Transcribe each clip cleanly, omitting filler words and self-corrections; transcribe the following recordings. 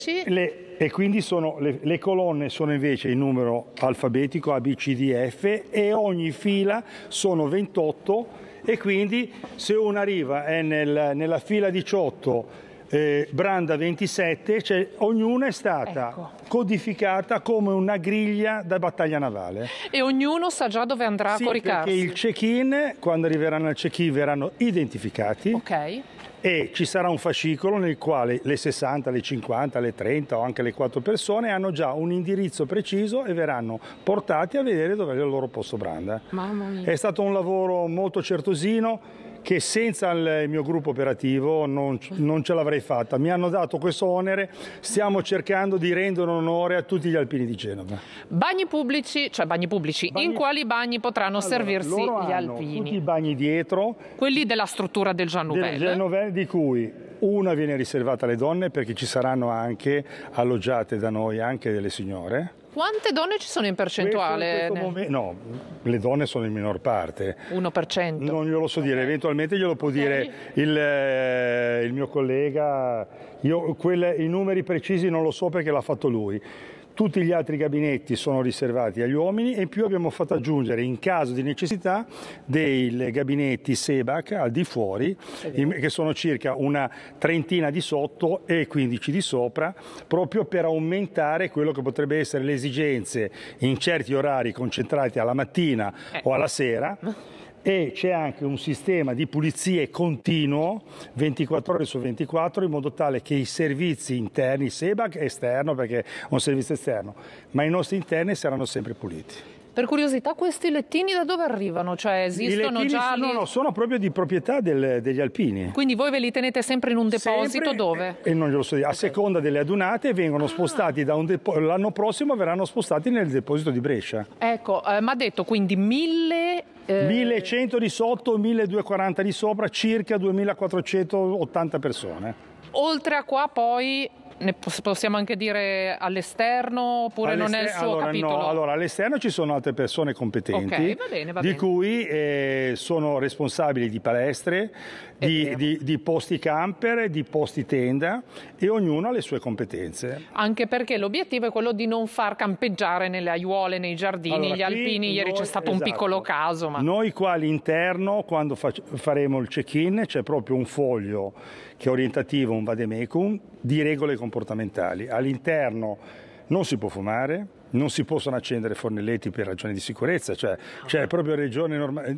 E quindi le colonne sono invece in numero alfabetico A, B, C, D, F e ogni fila sono 28 e quindi se uno arriva è nella fila 18, branda 27, cioè ognuna è stata codificata come una griglia da battaglia navale. E ognuno sa già dove andrà a coricarsi. Perché il check-in, quando arriveranno al check-in verranno identificati. Ok. E ci sarà un fascicolo nel quale le 60, le 50, le 30 o anche le 4 persone hanno già un indirizzo preciso e verranno portati a vedere dove è il loro posto branda. Mamma mia. È stato un lavoro molto certosino che senza il mio gruppo operativo non ce l'avrei fatta. Mi hanno dato questo onere, stiamo cercando di rendere onore a tutti gli alpini di Genova. Bagni pubblici, in quali bagni potranno servirsi gli alpini? Tutti i bagni dietro. Quelli della struttura del Jean Nouvel. Di cui una viene riservata alle donne perché ci saranno anche alloggiate da noi anche delle signore. Quante donne ci sono in percentuale? No, le donne sono in minor parte. 1%? Non glielo so dire, eventualmente glielo può dire il mio collega. I numeri precisi non lo so perché l'ha fatto lui. Tutti gli altri gabinetti sono riservati agli uomini e in più abbiamo fatto aggiungere in caso di necessità dei gabinetti SEBAC al di fuori, che sono circa una trentina di sotto e 15 di sopra, proprio per aumentare quello che potrebbe essere le esigenze in certi orari concentrati alla mattina o alla sera. E c'è anche un sistema di pulizie continuo 24 ore su 24 in modo tale che i servizi interni, SEBAC esterno perché è un servizio esterno, ma i nostri interni saranno sempre puliti. Per curiosità, questi lettini da dove arrivano? Cioè esistono già lì? No, sono proprio di proprietà degli alpini. Quindi voi ve li tenete sempre in un deposito? Sempre, dove? E non glielo so dire, a seconda delle adunate vengono spostati l'anno prossimo verranno spostati nel deposito di Brescia. Ecco, mi ha detto quindi 1100 di sotto, 1240 di sopra, circa 2480 persone. Oltre a qua poi ne possiamo anche dire all'esterno oppure non è il suo capitolo? No, allora all'esterno ci sono altre persone competenti, di cui sono responsabili di palestre, di posti camper, di posti tenda e ognuno ha le sue competenze. Anche perché l'obiettivo è quello di non far campeggiare nelle aiuole, nei giardini, gli alpini. Ieri c'è stato un piccolo caso. Ma... Noi qua all'interno, quando faremo il check-in, c'è proprio un foglio che è orientativo, un vademecum, di regole comportamentali. All'interno non si può fumare, non si possono accendere fornelletti per ragioni di sicurezza, cioè c'è proprio ragioni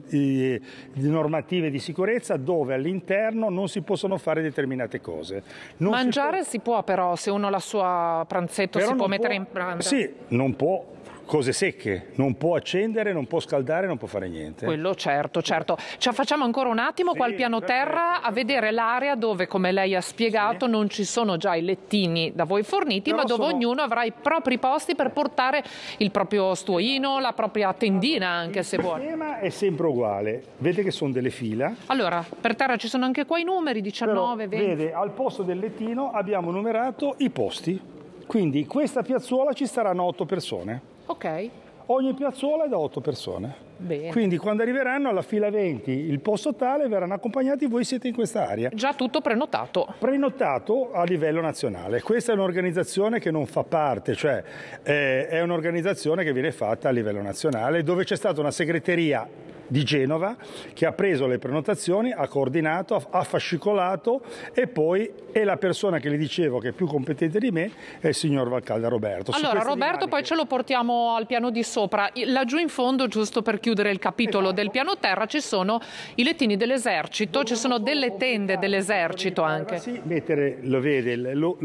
normative di sicurezza dove all'interno non si possono fare determinate cose. Mangiare si può però, se uno ha la sua pranzetto si può mettere in branda? Sì, non può. Cose secche, non può accendere, non può scaldare, non può fare niente. Quello certo. Ci facciamo ancora un attimo qua al piano terra a vedere l'area dove, come lei ha spiegato, non ci sono già i lettini da voi forniti, però ma dove ognuno avrà i propri posti per portare il proprio stuoino, la propria tendina anche se vuole. Il sistema è sempre uguale, vede che sono delle fila. Allora, per terra ci sono anche qua i numeri, 19, però, 20. Vede, al posto del lettino abbiamo numerato i posti, quindi in questa piazzuola ci staranno 8 persone. Ok. Ogni piazzuola è da 8 persone. Bene. Quindi quando arriveranno alla fila 20, il posto tale, verranno accompagnati, voi siete in quest'area. Già tutto prenotato. Prenotato a livello nazionale. Questa è un'organizzazione che non fa parte, cioè è un'organizzazione che viene fatta a livello nazionale, dove c'è stata una segreteria di Genova che ha preso le prenotazioni, ha coordinato, ha fascicolato e poi è la persona che le dicevo che è più competente di me è il signor Valcalda Roberto. Allora Roberto poi ce lo portiamo al piano di sopra. Laggiù in fondo, giusto per chiudere il capitolo del piano terra, ci sono i lettini dell'esercito, ci sono delle tende dell'esercito anche. Sì, mettere, lo vede,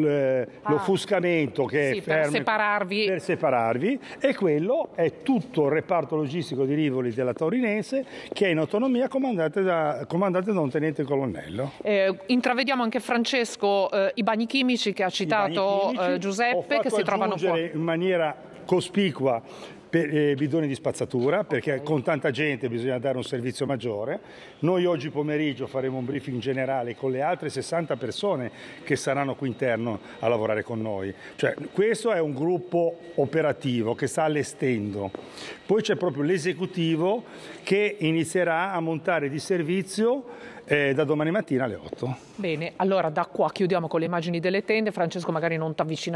l'offuscamento che è fermo per separarvi e quello è tutto il reparto logistico di Rivoli della Taurinense che è in autonomia comandate da un tenente colonnello. Intravediamo anche Francesco i bagni chimici che ha citato Giuseppe, che si trovano fuori. In maniera cospicua per bidoni di spazzatura, perché con tanta gente bisogna dare un servizio maggiore. Noi oggi pomeriggio faremo un briefing generale con le altre 60 persone che saranno qui interno a lavorare con noi. Cioè, questo è un gruppo operativo che sta allestendo. Poi c'è proprio l'esecutivo che inizierà a montare di servizio da domani mattina alle 8. Bene, allora da qua chiudiamo con le immagini delle tende. Francesco, magari non ti avvicina